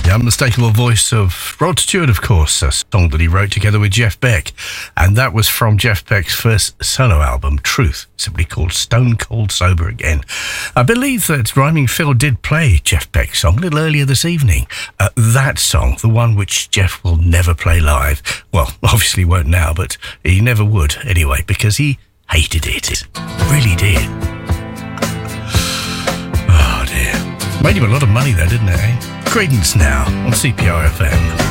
The unmistakable voice of Rod Stewart, of course, a song that he wrote together with Jeff Beck. And that was from Jeff Beck's first solo album, Truth, simply called Stone Cold Sober Again. I believe that Rhyming Phil did play Jeff Beck's song a little earlier this evening. That song, the one which Jeff will never play live. Well, obviously won't now, but he never would anyway, because he hated it. Really did. Oh dear. Made him a lot of money though, didn't it, eh? Credence now on CPR FM.